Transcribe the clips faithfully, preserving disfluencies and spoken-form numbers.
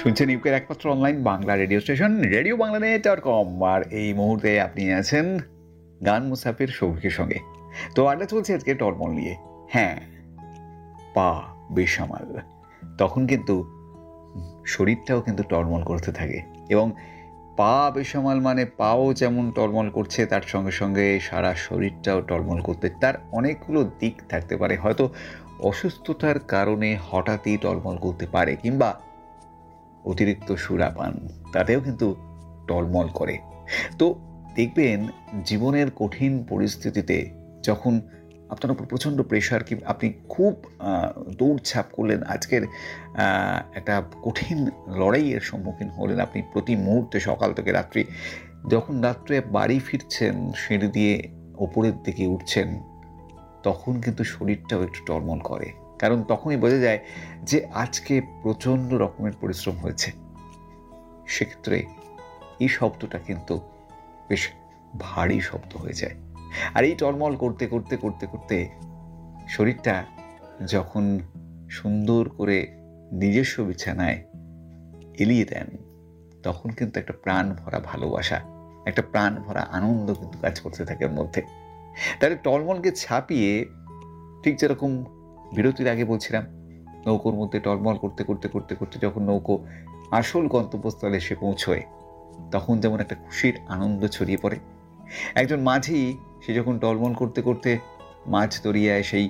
শুনছেন ইউকের একমাত্র online Bangla radio station radio Bangla net dot com. আর এই মুহূর্তে আপনি আছেন গান মুসাফির সৌভিকের সঙ্গে। তো আড্ডা চলছে আজকে টলমল নিয়ে। হ্যাঁ, পা বেসামাল, তখন কিন্তু শরীরটাও কিন্তু টলমল করতে থাকে। এবং পা বেসামাল মানে পাও যেমন টলমল করছে, তার সঙ্গে সঙ্গে সারা শরীরটাও টলমল করতে। তার অনেকগুলো দিক থাকতে পারে। হয়তো অসুস্থতার কারণে হঠাৎই টলমল করতে পারে, কিংবা অতিরিক্ত সুরাপান, তাতেও কিন্তু টলমল করে। তো দেখবেন জীবনের কঠিন পরিস্থিতিতে যখন আপনার উপর প্রচণ্ড প্রেশার, কি আপনি খুব দৌড়ঝাঁপ করলেন, আজকের একটা কঠিন লড়াইয়ের সম্মুখীন হলেন আপনি প্রতি মুহূর্তে, সকাল থেকে রাত্রি, যখন রাত্রে বাড়ি ফিরছেন, সিঁড়ি দিয়ে ওপরের দিকে উঠছেন, তখন কিন্তু শরীরটাও একটু টলমল করে। কারণ তখনই বোঝা যায় যে আজকে প্রচণ্ড রকমের পরিশ্রম হয়েছে। সেক্ষেত্রে এই শব্দটা কিন্তু বেশ ভারী শব্দ হয়ে যায়। আর এই টলমল করতে করতে করতে করতে শরীরটা যখন সুন্দর করে নিজস্ব বিছানায় এলিয়ে দেন, তখন কিন্তু একটা প্রাণ ভরা ভালোবাসা, একটা প্রাণ ভরা আনন্দ কিন্তু কাজ করতে থাকে ওর মধ্যে। তাহলে টলমলকে ছাপিয়ে, ঠিক যেরকম বিরতির আগে বলছিলাম, নৌকোর মধ্যে টলমল করতে করতে করতে করতে যখন নৌকো আসল গন্তব্যস্থলে এসে পৌঁছয়, তখন যেমন একটা খুশির আনন্দ ছড়িয়ে পড়ে। একজন মাঝি, সে যখন টলমল করতে করতে মাছ দরিয়ায় সেই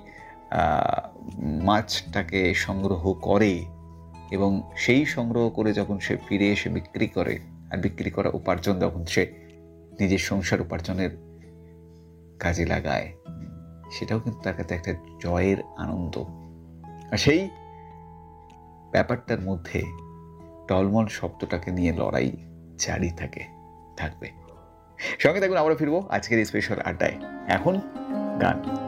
মাছটাকে সংগ্রহ করে, এবং সেই সংগ্রহ করে যখন সে ফিরে এসে বিক্রি করে, আর বিক্রি করা উপার্জন যখন সে নিজের সংসার উপার্জনের কাজে লাগায়, সেটাও কিন্তু তার কাছে একটা জয়ের আনন্দ। আর সেই ব্যাপারটার মধ্যে টলমল শব্দটাকে নিয়ে লড়াই জারি থাকে থাকবে। সঙ্গে থাকুন, আমরা ফিরবো আজকের এই স্পেশাল আড্ডায়। এখন গান।